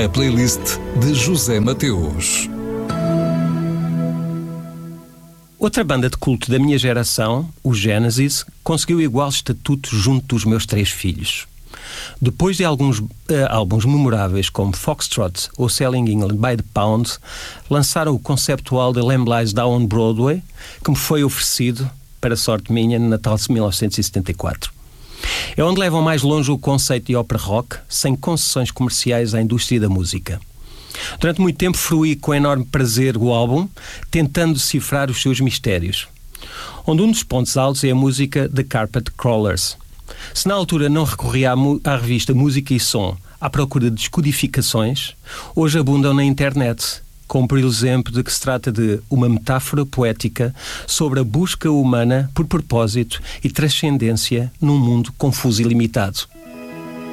A playlist de José Mateus. Outra banda de culto da minha geração, o Genesis, conseguiu igual estatuto junto dos meus 3 filhos. Depois de alguns álbuns memoráveis como Foxtrot ou Selling England by the Pound, lançaram o conceptual de Lamb Lies Down on Broadway, que me foi oferecido, para sorte minha, no Natal de 1974. É onde levam mais longe o conceito de ópera rock, sem concessões comerciais à indústria da música. Durante muito tempo fruí com enorme prazer o álbum, tentando decifrar os seus mistérios. Onde um dos pontos altos é a música The Carpet Crawlers. Se na altura não recorria à revista Música e Som à procura de descodificações, hoje abundam na internet, como por exemplo de que se trata de uma metáfora poética sobre a busca humana por propósito e transcendência num mundo confuso e limitado.